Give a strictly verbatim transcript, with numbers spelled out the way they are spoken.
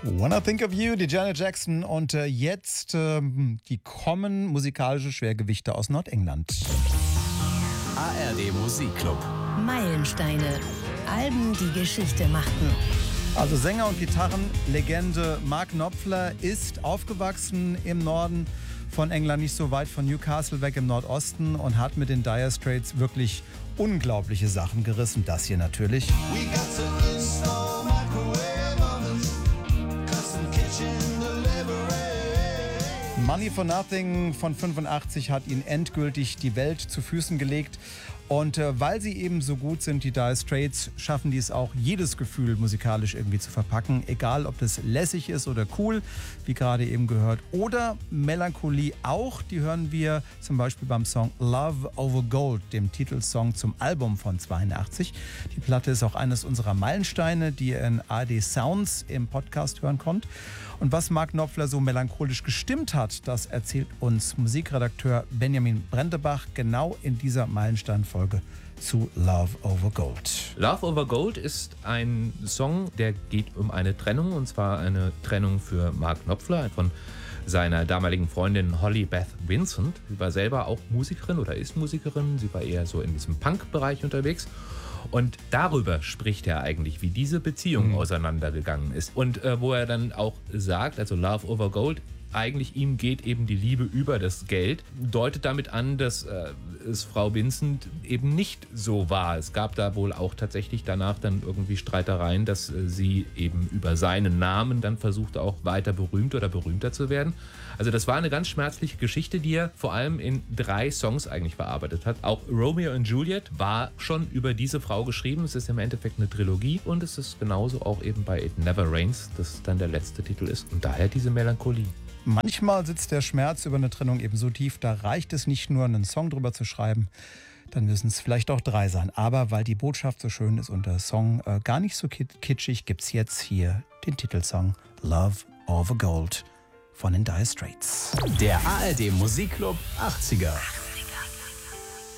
When I Think of You, die Janet Jackson. Und äh, jetzt, äh, die kommen musikalische Schwergewichte aus Nordengland. A R D Musikclub. Meilensteine. Alben, die Geschichte machten. Also Sänger und Gitarrenlegende Mark Knopfler ist aufgewachsen im Norden von England, nicht so weit von Newcastle weg im Nordosten, und hat mit den Dire Straits wirklich unglaubliche Sachen gerissen. Das hier natürlich. Money for Nothing von fünfundachtzig hat ihn endgültig die Welt zu Füßen gelegt. Und äh, weil sie eben so gut sind, die Dire Straits, schaffen die es auch, jedes Gefühl musikalisch irgendwie zu verpacken. Egal, ob das lässig ist oder cool, wie gerade eben gehört, oder Melancholie auch. Die hören wir zum Beispiel beim Song Love Over Gold, dem Titelsong zum Album von zweiundachtzig. Die Platte ist auch eines unserer Meilensteine, die ihr in A R D Sounds im Podcast hören konnt. Und was Mark Knopfler so melancholisch gestimmt hat, das erzählt uns Musikredakteur Benjamin Brendebach genau in dieser Meilenstein-Folge zu Love Over Gold. Love Over Gold ist ein Song, der geht um eine Trennung, und zwar eine Trennung für Mark Knopfler von seiner damaligen Freundin Holly Beth Vincent. Sie war selber auch Musikerin oder ist Musikerin. Sie war eher so in diesem Punk-Bereich unterwegs. Und darüber spricht er eigentlich, wie diese Beziehung mhm. auseinandergegangen ist. Und äh, wo er dann auch sagt, also Love Over Gold, eigentlich ihm geht eben die Liebe über das Geld, deutet damit an, dass äh, es Frau Vincent eben nicht so war. Es gab da wohl auch tatsächlich danach dann irgendwie Streitereien, dass äh, sie eben über seinen Namen dann versuchte, auch weiter berühmt oder berühmter zu werden. Also das war eine ganz schmerzliche Geschichte, die er vor allem in drei Songs eigentlich verarbeitet hat. Auch Romeo und Juliet war schon über diese Frau geschrieben. Es ist im Endeffekt eine Trilogie, und es ist genauso auch eben bei It Never Rains, das dann der letzte Titel ist. Und daher diese Melancholie. Manchmal sitzt der Schmerz über eine Trennung eben so tief, da reicht es nicht nur, einen Song drüber zu schreiben, dann müssen es vielleicht auch drei sein. Aber weil die Botschaft so schön ist und der Song äh, gar nicht so kitschig, gibt es jetzt hier den Titelsong Love Over Gold von den Dire Straits. Der A R D Musikclub achtziger.